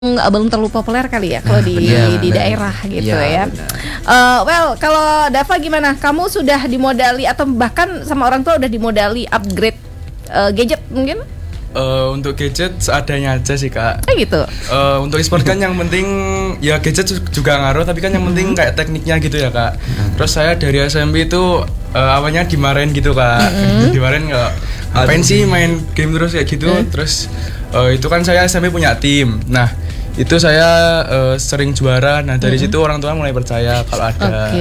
belum terlalu populer kali ya kalau di daerah gitu ya. Kalau Dava gimana? Kamu sudah dimodali atau bahkan sama orang tua udah dimodali upgrade gadget mungkin? Untuk gadget seadanya aja sih kak. Gitu. Untuk e-sport kan yang penting ya gadget juga ngaruh, tapi kan yang penting kayak tekniknya gitu ya kak. Terus saya dari SMP itu awalnya dimarahin gitu kak. Dimarahin nggak ngapain sih main game terus kayak gitu. Terus itu kan saya SMP punya tim. Nah itu saya sering juara. Nah dari situ orang tua mulai percaya kalau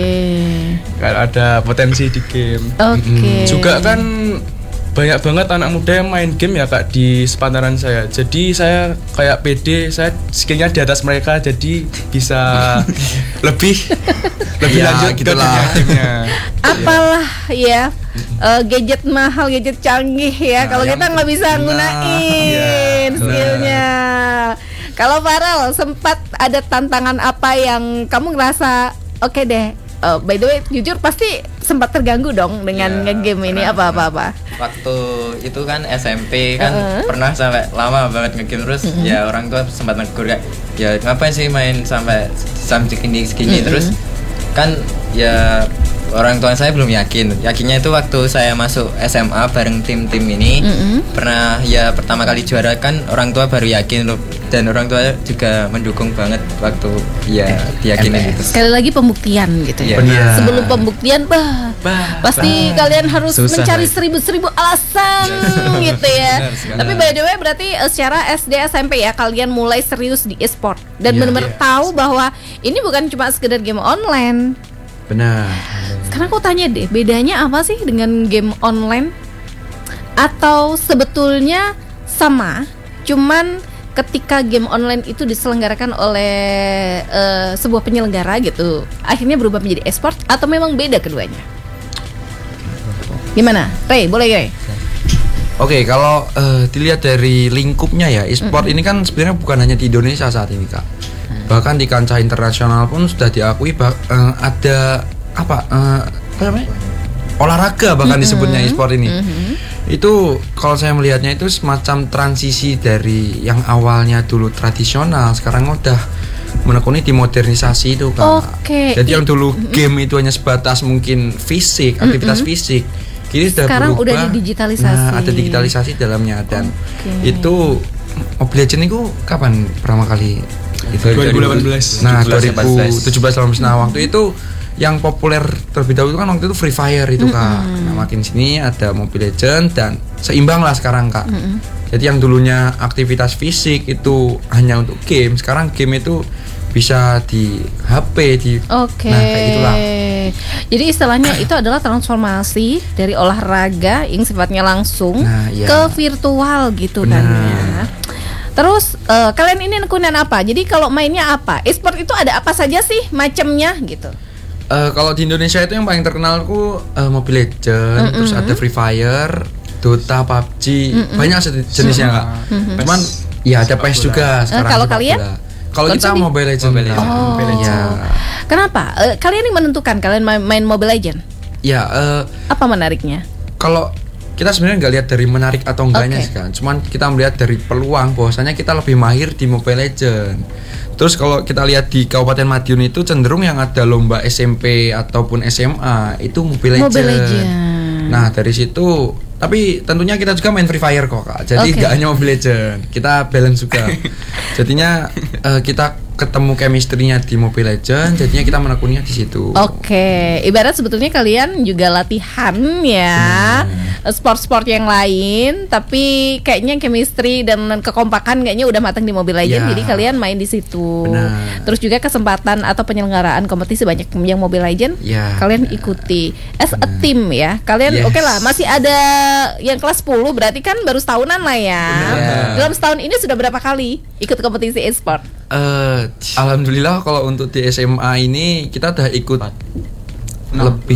ada potensi di game. Juga kan banyak banget anak muda yang main game ya kak di sepantaran saya. Jadi saya kayak pede, saya skillnya di atas mereka, jadi bisa lebih lanjut ke dunia gamenya. Apalah ya gadget mahal, gadget canggih ya. Kalau kita nggak bisa gunain skillnya. Kalau Farel, sempat ada tantangan apa yang kamu ngerasa oke deh? By the way, jujur pasti sempat terganggu dong dengan nge-game ini apa-apa. Waktu itu kan SMP kan pernah sampai lama banget nge-game terus ya orang tua sempat negur kayak ya ngapain sih main sampai segini terus kan ya orang tua saya belum yakinnya itu waktu saya masuk SMA bareng tim-tim ini pernah ya pertama kali juara kan orang tua baru yakin loh, dan orang tua juga mendukung banget waktu ya diyakinin gitu. Sekali lagi pembuktian gitu ya. Sebelum pembuktian pasti kalian harus mencari seribu alasan gitu ya. Tapi by the way berarti secara SD SMP ya kalian mulai serius di e-sport dan benar-benar tahu bahwa ini bukan cuma sekedar game online. Benar. Sekarang aku tanya deh, bedanya apa sih dengan game online? Atau sebetulnya sama, cuman ketika game online itu diselenggarakan oleh sebuah penyelenggara gitu, akhirnya berubah menjadi e-sport atau memang beda keduanya? Gimana? Ray, boleh Ray? Oke, kalau dilihat dari lingkupnya ya, e-sport ini kan sebenarnya bukan hanya di Indonesia saat ini kak. Bahkan di kancah internasional pun sudah diakui ada apa namanya olahraga bahkan disebutnya e-sport ini. Itu kalau saya melihatnya itu semacam transisi dari yang awalnya dulu tradisional sekarang udah menekuni dimodernisasi itu kak. Jadi yang dulu game itu hanya sebatas mungkin fisik, aktivitas fisik, kini sudah sekarang berubah. Udah didigitalisasi. Nah, ada digitalisasi dalamnya dan itu Mobile Legends itu kapan pertama kali? Itu 2018. Nah, 2017. Nah, waktu itu yang populer terlebih dahulu kan waktu itu Free Fire itu kak. Nah, makin sini ada Mobile Legends dan seimbang lah sekarang kak. Jadi yang dulunya aktivitas fisik itu hanya untuk game, sekarang game itu bisa di HP Nah kayak itulah. Jadi istilahnya itu adalah transformasi dari olahraga yang sifatnya langsung ke virtual gitu kan ya. Terus kalian ini nekunin apa? Jadi kalau mainnya apa? E-sport itu ada apa saja sih macamnya gitu? Kalau di Indonesia itu yang paling terkenal ku Mobile Legends, terus ada Free Fire, Dota, PUBG, banyak jenisnya kak. Cuman ya ada PES juga sekarang. Kalau kalian? Kalau kita Mobile Legends. Kenapa? Kalian yang menentukan kalian main Mobile Legends? Ya. Apa menariknya? Kalau kita sebenarnya nggak lihat dari menarik atau enggaknya sih kan, cuman kita melihat dari peluang bahwasanya kita lebih mahir di Mobile Legends. Terus kalau kita lihat di Kabupaten Madiun itu cenderung yang ada lomba SMP ataupun SMA itu Mobile Legends. Nah dari situ, tapi tentunya kita juga main Free Fire kok kak. Jadi nggak hanya Mobile Legends, kita balance juga. Jadinya kita ketemu chemistry-nya di Mobile Legends, jadinya kita menekuninya di situ. Ibarat sebetulnya kalian juga latihan ya, sport-sport yang lain, tapi kayaknya chemistry dan kekompakan kayaknya udah matang di Mobile Legends, jadi kalian main di situ. Terus juga kesempatan atau penyelenggaraan kompetisi banyak yang Mobile Legends, kalian ikuti as a team ya. Kalian lah, masih ada yang kelas 10, berarti kan baru setahunan lah ya. Dalam setahun ini sudah berapa kali ikut kompetisi e-sport? Alhamdulillah kalau untuk di SMA ini kita udah ikut lebih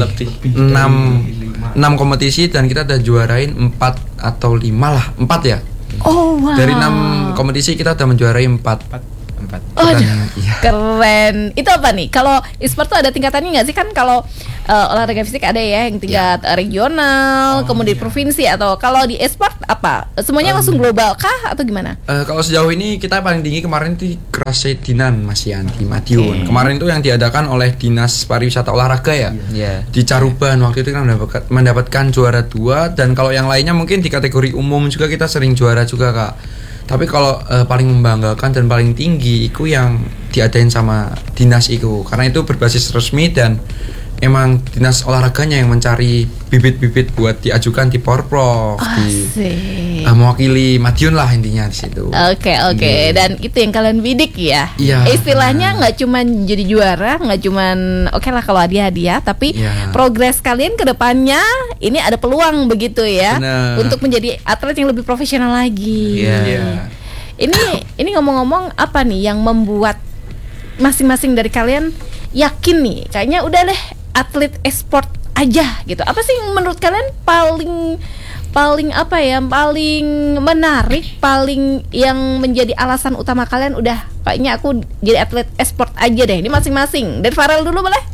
6 kompetisi dan kita udah juarain 4 atau 5 lah, 4 ya. Dari 6 kompetisi kita udah menjuarai 4. Oh, Pertandingan, iya. keren. Itu apa nih? Kalau e-sport tuh ada tingkatannya nggak sih? Kan kalau olahraga fisik ada ya yang tingkat regional, kemudian provinsi, atau kalau di e-sport apa? Semuanya langsung global kah atau gimana? Kalau sejauh ini kita paling tinggi kemarin di Krasedinan Mas Yan di Madiun. Kemarin itu yang diadakan oleh Dinas Pariwisata Olahraga ya. Iya. Di Caruban waktu itu kita mendapatkan juara 2, dan kalau yang lainnya mungkin di kategori umum juga kita sering juara juga Kak. Tapi kalau paling membanggakan dan paling tinggi itu yang diadain sama dinas itu, karena itu berbasis resmi dan emang dinas olahraganya yang mencari bibit-bibit buat diajukan di Porprov, di mewakili Madiun lah intinya di situ. Oke. Dan itu yang kalian bidik ya? Iya. Istilahnya nggak cuma jadi juara, nggak cuma oke lah kalau hadiah-hadiah, tapi progres kalian ke depannya ini ada peluang begitu ya, Bener. untuk menjadi atlet yang lebih profesional lagi. Iya. Ini ngomong-ngomong apa nih yang membuat masing-masing dari kalian yakin nih kayaknya udah deh atlet e-sport aja gitu? Apa sih yang menurut kalian paling apa ya, paling menarik, paling yang menjadi alasan utama kalian udah kayaknya aku jadi atlet e-sport aja deh? Ini masing-masing. Dari Farel dulu boleh?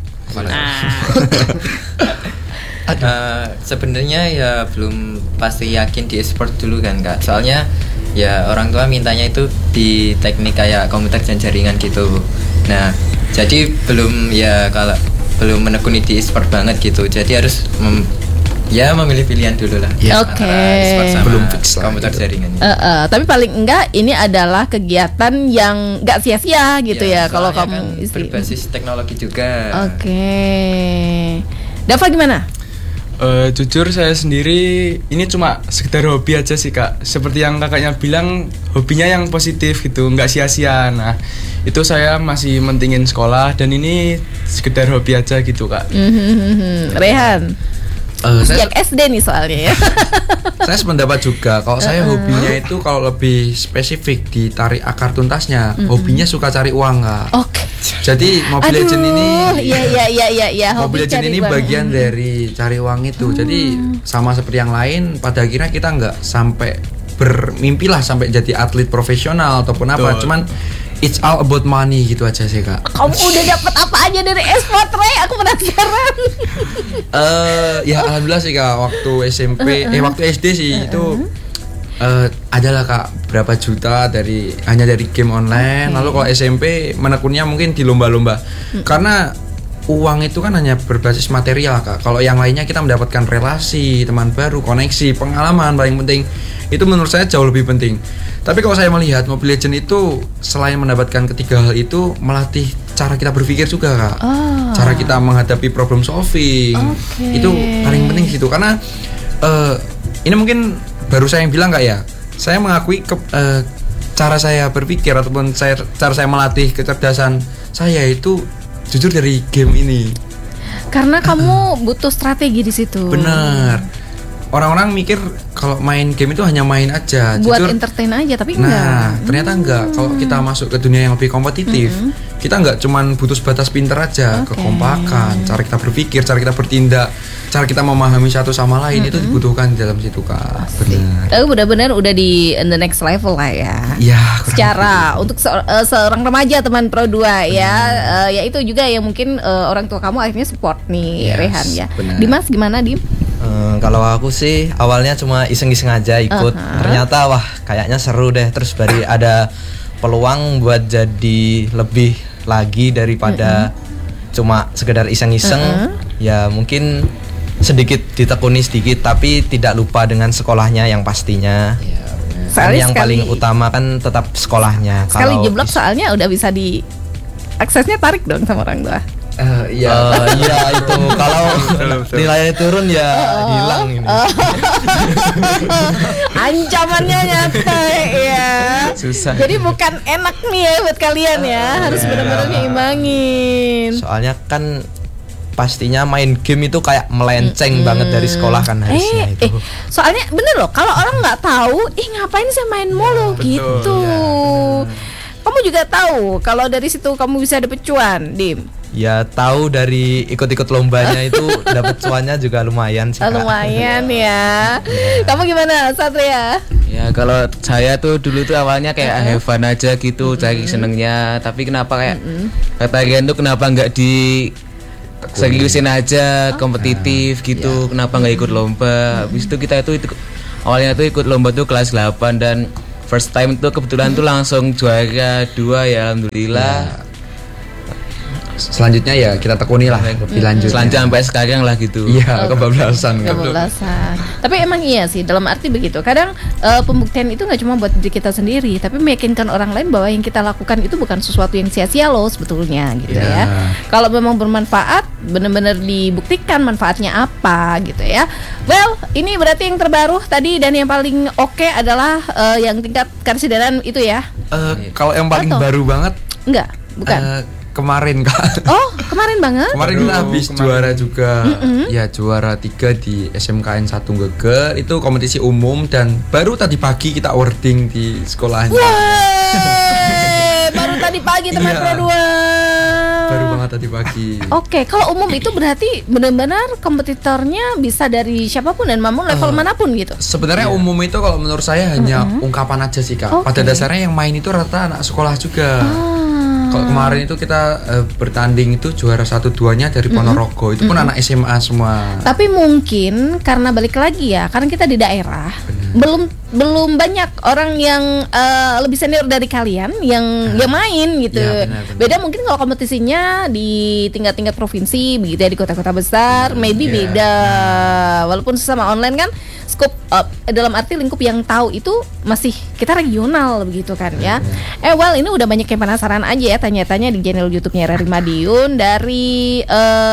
Sebenarnya ya belum pasti yakin di e-sport dulu kan Kak. Soalnya ya orang tua mintanya itu di teknik kayak komputer dan jaringan gitu. Nah, jadi belum menekuni di e-sport banget gitu. Jadi harus memilih pilihan dulu lah. Oke. E-sport sama Belum fix lah komputer gitu. jaringan. Tapi paling enggak ini adalah kegiatan yang enggak sia-sia gitu ya kalau soalnya kamu kan berbasis teknologi juga. Oke. Dava gimana? Jujur saya sendiri ini cuma sekedar hobi aja sih Kak. Seperti yang kakaknya bilang, hobinya yang positif gitu, nggak sia-sia. Nah itu saya masih mentingin sekolah, dan ini sekedar hobi aja gitu Kak. Rehan. Saya Sejak SD nih soalnya ya. saya sependapat juga. Kalau saya hobinya itu kalau lebih spesifik ditarik akar tuntasnya, hobinya suka cari uang Kak. Oke. Jadi Mobile Legends ini Iya. Mobile Legends ini bagian dari cari uang itu. Jadi sama seperti yang lain, pada akhirnya kita nggak sampai bermimpi lah sampai jadi atlet profesional ataupun apa. Betul. Cuman it's all about money gitu aja sih Kak. Kamu udah dapat apa aja dari e-sport, Ray? Aku penasaran. Ya alhamdulillah sih Kak, waktu SMP waktu SD sih itu adalah Kak berapa juta hanya dari game online. Lalu kalau SMP menekunnya mungkin di lomba-lomba. Karena uang itu kan hanya berbasis material Kak. Kalau yang lainnya kita mendapatkan relasi, teman baru, koneksi, pengalaman paling penting. Itu menurut saya jauh lebih penting. Tapi kalau saya melihat Mobile Legends itu selain mendapatkan ketiga hal itu, melatih cara kita berpikir juga Kak. Cara kita menghadapi problem solving. Itu paling penting situ. Karena ini mungkin baru saya yang bilang Kak ya. Saya mengakui cara saya berpikir ataupun cara saya melatih kecerdasan saya itu jujur dari game ini. Karena kamu butuh strategi di situ. Benar. Orang-orang mikir kalau main game itu hanya main aja, buat jujur, entertain aja, tapi enggak. Nah, ternyata enggak. Kalau kita masuk ke dunia yang lebih kompetitif, kita enggak cuman butuh sebatas pinter aja, kekompakan, cara kita berpikir, cara kita bertindak, cara kita memahami satu sama lain itu dibutuhkan di dalam situ Kak. Benar. Benar-benar udah di the next level lah ya. Iya. Secara untuk seorang remaja teman Pro 2 ya, ya itu juga yang mungkin orang tua kamu akhirnya support nih, Rehan ya. Benar. Dimas gimana, Dim? Kalau aku sih awalnya cuma iseng-iseng aja ikut. Ternyata wah kayaknya seru deh. Terus baru ada peluang buat jadi lebih lagi daripada cuma sekedar iseng-iseng. Ya mungkin sedikit ditekuni sedikit, tapi tidak lupa dengan sekolahnya yang pastinya. Kan yang paling utama kan tetap sekolahnya. Sekali jeblok soalnya udah bisa di aksesnya tarik dong sama orang tua. Iya itu kalau nilainya turun ya hilang ini. Ancamannya nyata ya. Susah. Jadi bukan enak nih ya buat kalian ya, harus benar-benar nyimbangin. Soalnya kan pastinya main game itu kayak melenceng banget dari sekolah kan harusnya itu. Soalnya bener loh, kalau orang nggak tahu, ngapain sih main mulu gitu. Kamu juga tahu kalau dari situ kamu bisa dapet cuan, Dim. Ya tahu dari ikut-ikut lombanya itu dapat cuannya juga lumayan sih Kak. Lumayan ya. Kamu gimana, Satria? Ya Ya kalau saya tuh dulu tuh awalnya kayak have fun aja gitu, cari senengnya. Tapi kenapa kayak kata Rian tuh kenapa nggak di seriusin aja, kompetitif gitu. Kenapa nggak ikut lomba? Habis itu kita itu awalnya tuh ikut lomba tuh kelas 8 dan first time tuh kebetulan tuh langsung juara 2 ya, alhamdulillah. Selanjutnya ya kita tekuni lah lebih lanjut. Selanjutnya sampai sekarang lah gitu. Iya, kebablasan. Tapi emang iya sih, dalam arti begitu. Kadang pembuktian itu nggak cuma buat diri kita sendiri, tapi meyakinkan orang lain bahwa yang kita lakukan itu bukan sesuatu yang sia-sia loh sebetulnya gitu ya. Kalau memang bermanfaat, benar-benar dibuktikan manfaatnya apa gitu ya. Well, ini berarti yang terbaru tadi dan yang paling oke adalah yang tingkat karesidenan itu ya. Kalau yang paling baru banget Enggak, bukan. Kemarin Kak. Oh, kemarin banget. Kemarin kita habis juara juga. Ya, juara 3 di SMKN 1 Geger. Itu kompetisi umum dan baru tadi pagi kita awarding di sekolahnya. Baru tadi pagi teman Pro 2. Baru banget tadi pagi. Oke, kalau umum itu berarti benar-benar kompetitornya bisa dari siapapun dan mampu level manapun gitu. Sebenarnya umum itu kalau menurut saya hanya ungkapan aja sih Kak. Pada dasarnya yang main itu rata anak sekolah juga. Kalau kemarin itu kita bertanding itu juara 1-2-nya dari Ponorogo. Itu pun anak SMA semua. Tapi mungkin karena balik lagi ya, karena kita di daerah, belum banyak orang yang lebih senior dari kalian yang main gitu. Ya, benar. Beda mungkin kalau kompetisinya di tingkat-tingkat provinsi begitu ya, di kota-kota besar, maybe beda. Walaupun sesama online kan scope dalam arti lingkup yang tahu itu masih kita regional begitu kan ya. Well, ini udah banyak yang penasaran aja ya, tanya-tanya di channel YouTube-nya Rari Madiun dari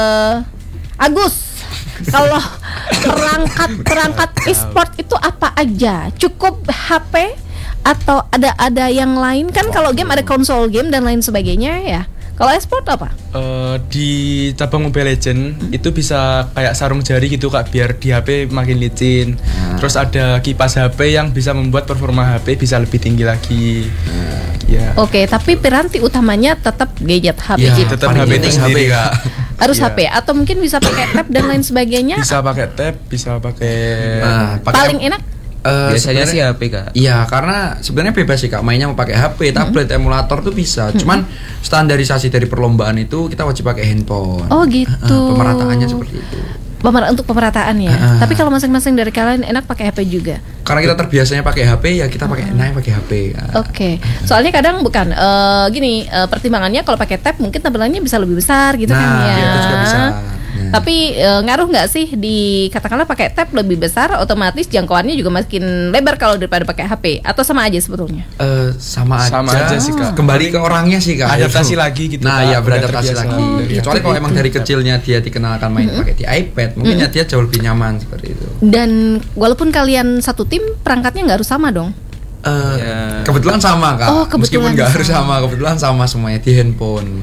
Agus. Kalau perangkat e-sport itu apa aja? Cukup HP atau ada yang lain kan? Kalau game ada konsol game dan lain sebagainya ya. Kalau e-sport apa? Di cabang Mobile Legend itu bisa kayak sarung jari gitu Kak, biar di HP makin licin. Terus ada kipas HP yang bisa membuat performa HP bisa lebih tinggi lagi. Ya. Oke, tapi piranti utamanya tetap gadget HP gitu. Tetap HP itu sendiri Kak. Harus HP atau mungkin bisa pakai tab dan lain sebagainya. Bisa pakai tab, bisa pakai Paling enak biasanya sih HP Kak. Iya, karena sebenarnya bebas sih Kak, mainnya mau pakai HP, tablet, emulator tuh bisa. Cuman standarisasi dari perlombaan itu kita wajib pakai handphone. Oh gitu. Pemerataannya seperti itu. Untuk pemerataan ya. Tapi kalau masing-masing dari kalian enak pakai HP juga. Karena kita terbiasanya pakai HP ya kita pakai pakai HP. Oke. Soalnya kadang bukan gini, pertimbangannya kalau pakai tab mungkin tampilannya bisa lebih besar gitu kan ya. Itu juga bisa. Tapi ngaruh nggak sih di katakanlah pakai tab lebih besar, otomatis jangkauannya juga makin lebar kalau daripada pakai HP atau sama aja sebetulnya? Sama aja sih Kak. Kembali ke orangnya sih Kak. Adaptasi lagi gitu. Nah, Kak. ya beradaptasi lagi. Kecuali kalau emang dari kecilnya dia dikenalkan main pakai di iPad, mungkin ya dia jauh lebih nyaman seperti itu. Dan walaupun kalian satu tim, perangkatnya nggak harus sama dong? Kebetulan sama Kak. Kebetulan meskipun nggak harus sama, kebetulan sama semuanya di handphone.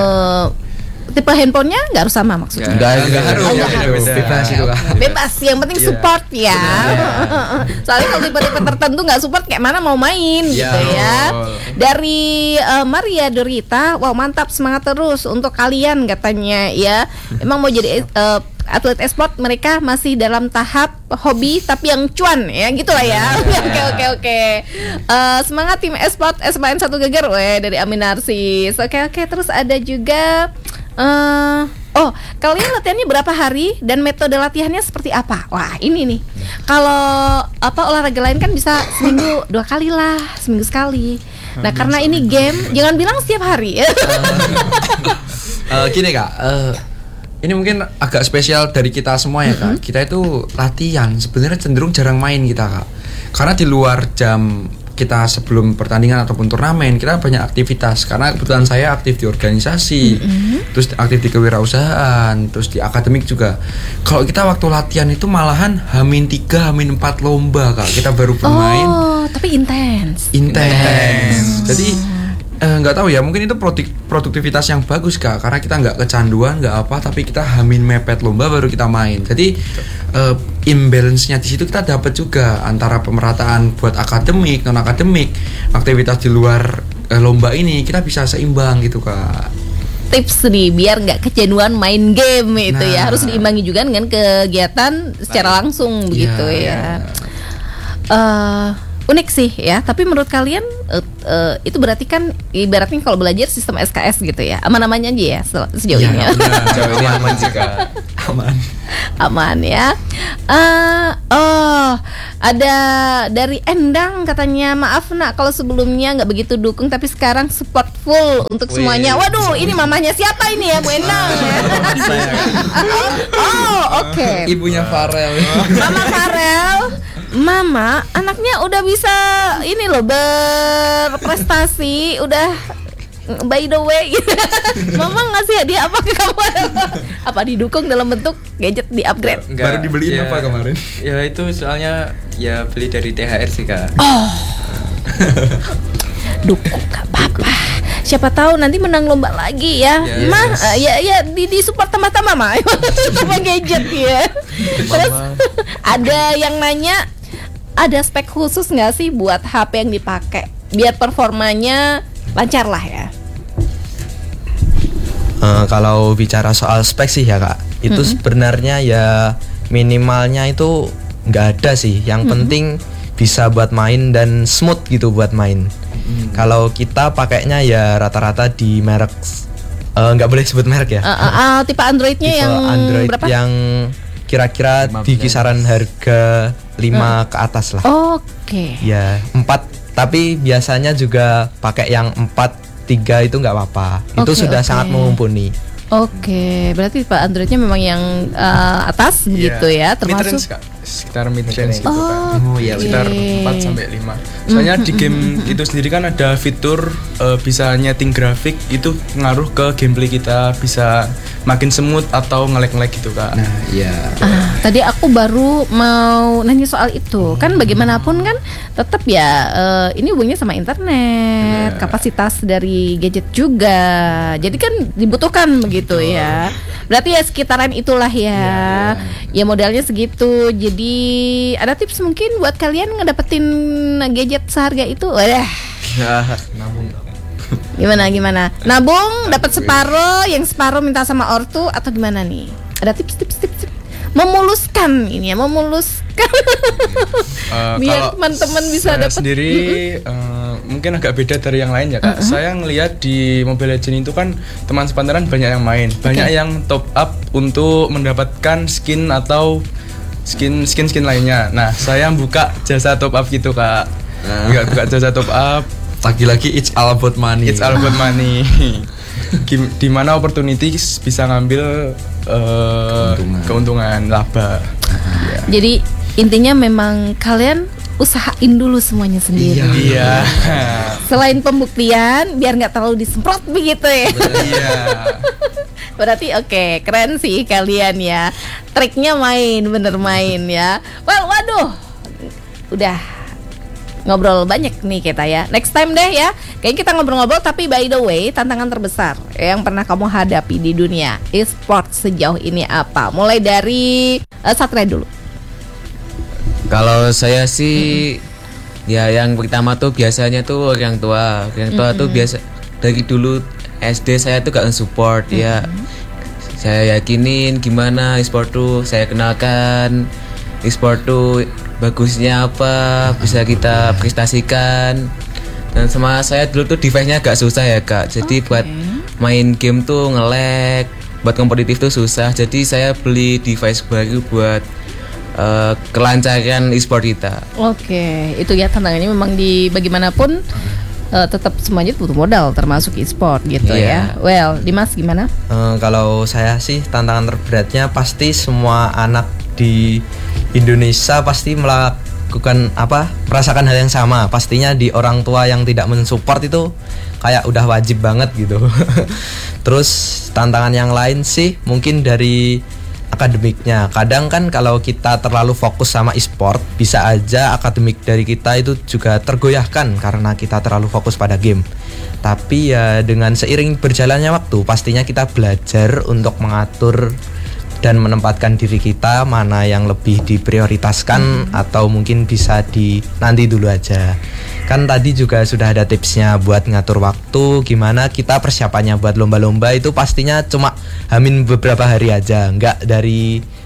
Tipe handphonenya nggak harus sama maksudnya? Nggak harus. Bebas itu Kak. Bebas, yang penting support ya. Soalnya kalau tipe-tipe tertentu nggak support, kayak mana mau main gitu ya. Dari Maria Dorita, wow mantap, semangat terus untuk kalian katanya ya. Emang mau jadi atlet e-sport, mereka masih dalam tahap hobi tapi yang cuan ya gitulah ya. Oke. Semangat tim e-sport SMKN 1 Geger dari Amin Narsis. Oke, terus ada juga kalian latihannya berapa hari dan metode latihannya seperti apa? Wah, ini nih. Kalau olahraga lain kan bisa seminggu 2 kali lah, seminggu sekali. Nah, karena ini game, jangan bilang setiap hari. Gini Kak, ini mungkin agak spesial dari kita semua ya Kak. Kita itu latihan sebenarnya cenderung jarang main kita Kak. Karena di luar jam kita sebelum pertandingan ataupun turnamen kita banyak aktivitas. Karena kebetulan saya aktif di organisasi, terus aktif di kewirausahaan, terus di akademik juga. Kalau kita waktu latihan itu malahan H-3, H-4 lomba Kak. Kita baru bermain. Oh, tapi intens. Jadi nggak tahu ya, mungkin itu produktivitas yang bagus Kak, karena kita nggak kecanduan nggak apa, tapi kita hamin mepet lomba baru kita main. Jadi imbalance-nya di situ kita dapat juga antara pemerataan buat akademik, non akademik, aktivitas di luar lomba ini kita bisa seimbang gitu Kak. Tips nih biar nggak kecanduan main game itu ya, harus diimbangi juga dengan kegiatan secara langsung begitu ya. unik sih ya. Tapi menurut kalian itu berarti kan ibaratnya kalau belajar sistem SKS gitu ya, aman-aman aja ya sejauh ini ya. Sejauh ini aman sih Kak. Aman ya. Ada dari Endang katanya, maaf nak kalau sebelumnya nggak begitu dukung tapi sekarang support full untuk semuanya. Waduh, ini mamanya siapa ini ya Bu Endang? Oke. Ibunya Farel. Mama Farel, Mama anaknya udah bisa ini loh berprestasi, udah by the way. Mama ngasih hadiah apa ke kamu? Apa didukung dalam bentuk gadget di upgrade? Baru dibeliin ya, apa kemarin? Ya itu soalnya ya beli dari THR sih Kak. Dukung gak apa-apa. Siapa tahu nanti menang lomba lagi ya. Yes. Mah ya di support tambah-tambah mah. Tambah gadget ya. Terus ada yang nanya, ada spek khusus nggak sih buat HP yang dipakai biar performanya lancar lah ya? Kalau bicara soal spek sih ya Kak, itu sebenarnya ya minimalnya itu nggak ada sih. Yang penting bisa buat main dan smooth gitu buat main. Kalau kita pakainya ya rata-rata di merek, nggak boleh sebut merek ya. Tipe Androidnya Tipe yang Android berapa? yang kira-kira di kisaran harga 5 ke atas lah. Oke. Ya 4, tapi biasanya juga pakai yang 4, 3 itu nggak apa-apa. Itu Oke, sudah oke. sangat mumpuni. Oke, berarti tipe Androidnya memang yang atas begitu ya, termasuk. Mid-range, Kak. Sekitar mid-range gitu kan. Oh iya, Sekitar 4 sampai 5. Soalnya di game itu sendiri kan ada fitur bisa nyeting grafik, itu ngaruh ke gameplay kita, bisa makin smooth atau nge-lag gitu Kak. Nah, iya. Tadi aku baru mau nanya soal itu. Kan bagaimanapun kan tetap ya ini hubungannya sama internet, kapasitas dari gadget juga. Jadi kan dibutuhkan begitu ya. Berarti ya sekitaran itulah ya. Ya modalnya segitu. Jadi ada tips mungkin buat kalian ngedapetin gadget seharga itu? Wadah. Gimana? Nabung dapat separuh, yang separuh minta sama ortu atau gimana nih? Ada tips memuluskan ini ya, memuluskan biar Kalau teman-teman bisa saya dapat. sendiri mungkin agak beda dari yang lain ya Kak. Saya ngelihat di Mobile Legends itu kan teman sepantaran banyak yang main, banyak yang top up untuk mendapatkan skin atau skin lainnya. Nah, saya buka jasa top up gitu Kak. Buka jasa top up. Lagi-lagi it's all about money. It's all about money. Di mana opportunity bisa ngambil keuntungan laba. Jadi intinya memang kalian usahain dulu semuanya sendiri. Iya. Selain pembuktian, biar nggak terlalu disemprot begitu ya. Iya. Berarti oke, keren sih kalian ya. Triknya bener main ya. Well, waduh, udah ngobrol banyak nih kita ya. Next time deh ya. Kayaknya kita ngobrol-ngobrol, tapi by the way, tantangan terbesar yang pernah kamu hadapi di dunia e-sport sejauh ini apa? Mulai dari Satria dulu. Kalau saya sih ya yang pertama tuh biasanya tuh orang tua tuh biasa dari dulu SD saya tuh gak support ya. Saya yakinin gimana e-sport tuh, saya kenalkan e-sport tuh bagusnya apa, bisa kita prestasikan. Dan sama saya dulu tuh device-nya agak susah ya Kak. Jadi buat main game tuh nge-lag, buat kompetitif tuh susah. Jadi saya beli device baru buat kelancaran e-sport kita. Oke, itu ya tantangannya memang di bagaimanapun tetap semuanya butuh modal termasuk e-sport gitu ya. Well, Dimas gimana? Kalau saya sih tantangan terberatnya pasti semua anak di Indonesia pasti merasakan hal yang sama. Pastinya di orang tua yang tidak mensupport itu kayak udah wajib banget gitu. Terus tantangan yang lain sih mungkin dari akademiknya. Kadang kan kalau kita terlalu fokus sama e-sport, bisa aja akademik dari kita itu juga tergoyahkan karena kita terlalu fokus pada game. Tapi ya dengan seiring berjalannya waktu, pastinya kita belajar untuk mengatur dan menempatkan diri kita mana yang lebih diprioritaskan atau mungkin bisa nanti dulu aja. Kan tadi juga sudah ada tipsnya buat ngatur waktu, gimana kita persiapannya buat lomba-lomba itu pastinya cuma hamin beberapa hari aja, nggak dari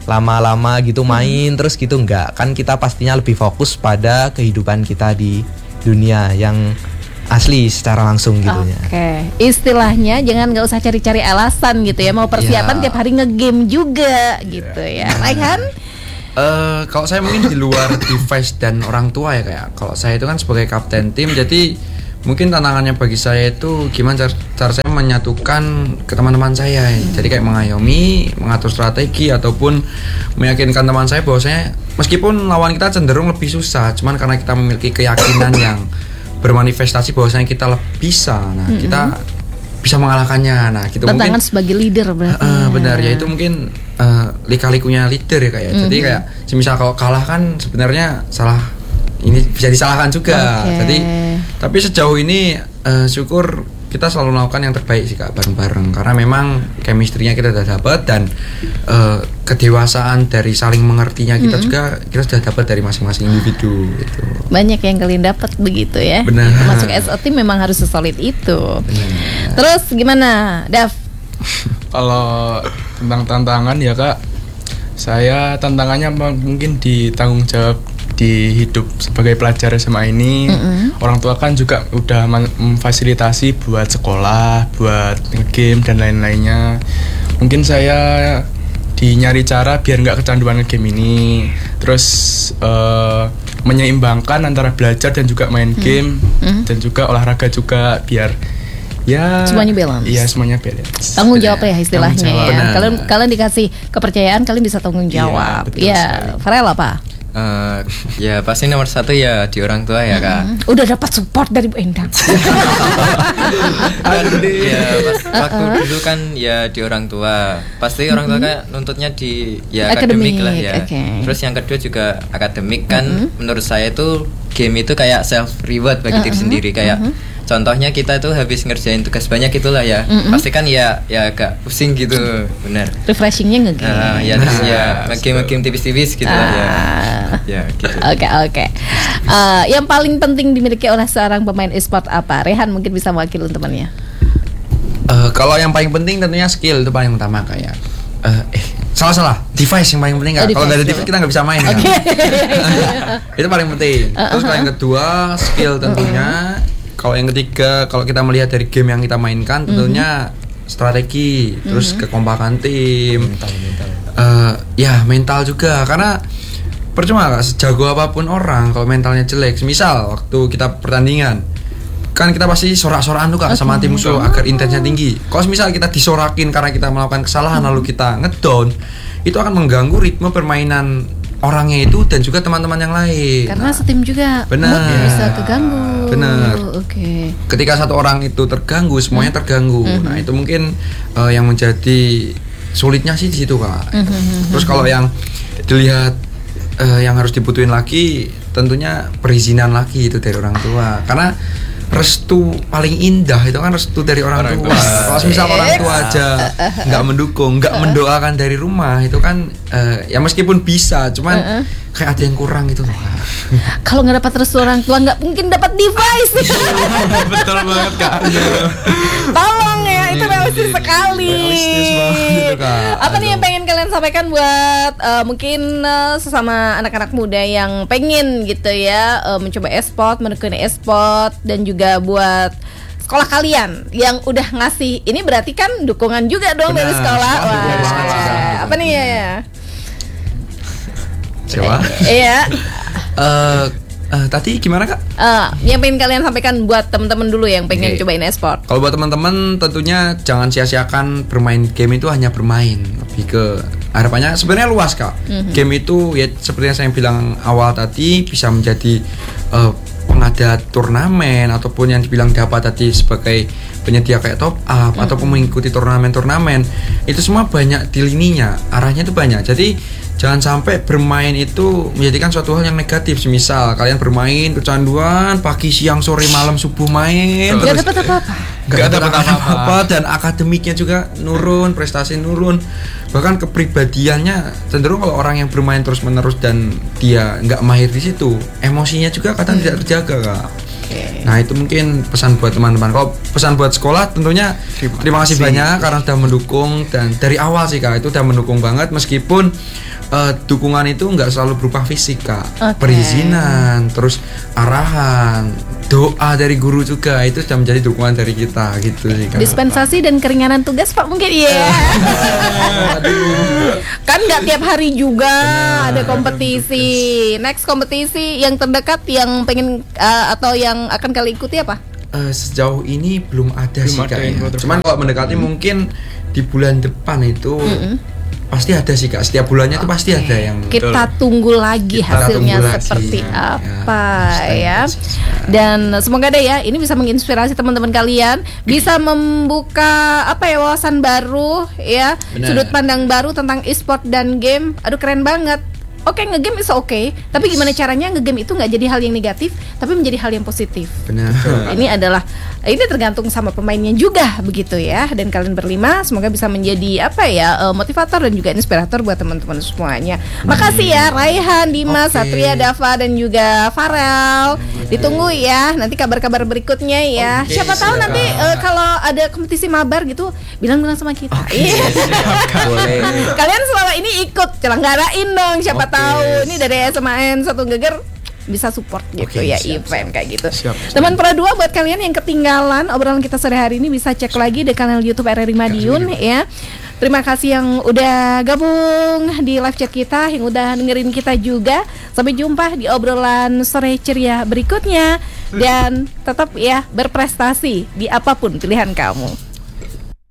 lama-lama gitu main terus gitu, enggak. Kan kita pastinya lebih fokus pada kehidupan kita di dunia yang asli secara langsung gitu ya. Oke, istilahnya nggak usah cari-cari alasan gitu ya, mau persiapan tiap hari ngegame juga gitu ya, kan? Kalau saya mungkin di luar device dan orang tua ya, kayak kalau saya itu kan sebagai kapten tim, jadi mungkin tantangannya bagi saya itu gimana cara saya menyatukan ke teman-teman saya. Jadi kayak mengayomi, mengatur strategi ataupun meyakinkan teman saya bahwasanya meskipun lawan kita cenderung lebih susah, cuman karena kita memiliki keyakinan yang bermanifestasi bahwasanya kita lebih bisa. Nah, kita bisa mengalahkannya. Nah, gitu tantangan mungkin sebagai leader berarti. Benar ya, itu mungkin lika-likunya leader ya kayak. Jadi kayak semisal kalau kalah kan sebenarnya salah, ini bisa disalahkan juga. Jadi tapi sejauh ini syukur kita selalu melakukan yang terbaik sih Kak, bareng-bareng, karena memang chemistry-nya kita sudah dapat dan kedewasaan dari saling mengertinya kita juga kita sudah dapat dari masing-masing individu gitu. Banyak yang kalian dapat begitu ya. Benar. Masuk SO team memang harus sesolid itu. Benar. Terus gimana, Dav? Kalau tentang tantangan ya Kak, saya tantangannya mungkin di tanggung jawab di hidup sebagai pelajar SMA ini. Orang tua kan juga udah memfasilitasi buat sekolah, buat game dan lain-lainnya. Mungkin saya nyari cara biar nggak kecanduan game ini, terus menyeimbangkan antara belajar dan juga main game dan juga olahraga juga, biar ya semuanya balance. Iya, semuanya balance. Tanggung jawab ya istilahnya Tanggung jawab, ya. Kalian dikasih kepercayaan, kalian bisa tanggung jawab. betul Ya, Farel apa? Ya pasti nomor satu ya di orang tua ya Kak. Udah dapat support dari Bu Endang. Ya waktu dulu kan ya di orang tua, pasti orang tua kan nuntutnya di ya akademik lah ya. Terus yang kedua juga akademik kan. Menurut saya itu game itu kayak self reward bagi diri sendiri, kayak contohnya kita tuh habis ngerjain tugas banyak itulah ya, pasti kan ya agak pusing gitu, benar. Refreshingnya ngegame. Ya terus ya ngegame tipis-tipis gitu lah ya. Ya gitu. Oke. Yang paling penting dimiliki oleh seorang pemain e-sport apa? Rehan mungkin bisa mewakili temannya. Kalau yang paling penting tentunya skill, itu paling utama kayak. Salah device yang paling penting Kak. Kalau nggak ada device kita nggak bisa main kan. Itu paling penting. Terus kalau yang kedua skill tentunya. Kalau yang ketiga, kalau kita melihat dari game yang kita mainkan, tentunya strategi, terus kekompakan tim, mental juga. Karena percuma Kak, sejago apapun orang kalau mentalnya jelek. Misal waktu kita pertandingan, kan kita pasti sorak-sorakan tuh Kak sama tim musuh agar intensnya tinggi. Kalau misal kita disorakin karena kita melakukan kesalahan lalu kita ngedown, itu akan mengganggu ritme permainan orangnya itu dan juga teman-teman yang lain. Karena setim juga benar, bisa keganggu. Benar. Oke. Ketika satu orang itu terganggu, semuanya terganggu. Nah, itu mungkin yang menjadi sulitnya sih di situ Kak. Terus kalau yang dilihat yang harus dibutuhin lagi, tentunya perizinan lagi itu dari orang tua. Karena restu paling indah itu kan restu dari orang tua. Kalau misal orang tua aja nggak mendukung, nggak mendoakan dari rumah, itu kan ya meskipun bisa, cuman kayak ada yang kurang gitu loh. Kalau nggak dapat restu orang tua, nggak mungkin dapat device. Betul banget Kak. Tolong ya, itu realistis sekali. Realistis banget itu, Kak. Apa nih yang pengen kalian sampaikan buat mungkin sesama anak-anak muda yang pengen gitu ya mencoba e-sport, menekuni e-sport, dan juga buat sekolah kalian yang udah ngasih ini, berarti kan dukungan juga dong dari sekolah. Wah, apa nih ya? Coba. Iya. Tadi gimana Kak? Yang pengen kalian sampaikan buat temen-temen dulu yang pengen cobain e-sport. Kalau buat teman-teman tentunya jangan sia-siakan bermain game itu hanya bermain, lebih ke harapannya sebenarnya luas Kak. Game itu ya seperti yang saya bilang awal tadi bisa menjadi pengada turnamen ataupun yang dibilang dapat tadi sebagai penyedia kayak top up ataupun mengikuti turnamen-turnamen, itu semua banyak di lininya, arahnya itu banyak. Jadi jangan sampai bermain itu menjadikan suatu hal yang negatif. Semisal kalian bermain kecanduan pagi, siang, sore, malam, subuh main, Gak dapat apa-apa. Gak dapat apa-apa, dan akademiknya juga nurun, prestasi nurun, bahkan kepribadiannya cenderung kalau orang yang bermain terus menerus dan dia nggak mahir di situ, emosinya juga kadang tidak terjaga Kak. Nah itu mungkin pesan buat teman-teman. Kalau pesan buat sekolah tentunya terima kasih banyak karena sudah mendukung, dan dari awal sih Kak itu udah mendukung banget, meskipun dukungan itu nggak selalu berupa fisik Kak. Perizinan, terus arahan, doa dari guru juga itu sudah menjadi dukungan dari kita gitu sih Kak. Dispensasi dan keringanan tugas Pak mungkin ya. Kan nggak tiap hari juga ada kompetisi. Next kompetisi yang terdekat yang pengen atau yang akan kalian ikuti apa? Sejauh ini belum ada sih Belum ada Kak. info Ya. terbaru. Cuman kalau mendekati mungkin di bulan depan itu pasti ada sih Kak. Setiap bulannya itu pasti ada yang Kita tunggu lagi Kita hasilnya tunggu lagi. seperti Ya, apa ya. step-by-step. Dan semoga deh ya ini bisa menginspirasi teman-teman kalian, bisa membuka wawasan baru ya, Benar. sudut pandang baru tentang e-sport dan game. Aduh keren banget. Oke, ngegame is oke, tapi gimana caranya ngegame itu nggak jadi hal yang negatif, tapi menjadi hal yang positif. benar. Ini tergantung sama pemainnya juga begitu ya. Dan kalian berlima semoga bisa menjadi motivator dan juga inspirator buat teman-teman semuanya. Makasih ya Raihan, Dimas, Oke. Satria, Dava dan juga Farel. Ditunggu ya nanti kabar-kabar berikutnya ya. Oke, Siapa tahu siap. nanti kalau ada kompetisi mabar gitu bilang-bilang sama kita. Iya. Boleh. Kalian selama ini ikut celenggarain dong, siapa Oke. tahu ini dari SMAN Satu Geger bisa support gitu Oke, ya siap, event kayak gitu. Siap. Teman Pro 2 buat kalian yang ketinggalan obrolan kita sore hari ini bisa cek lagi di kanal YouTube RRI Madiun ya. Terima kasih yang udah gabung di live chat kita, yang udah dengerin kita juga. Sampai jumpa di obrolan sore ceria berikutnya, dan tetap ya berprestasi di apapun pilihan kamu.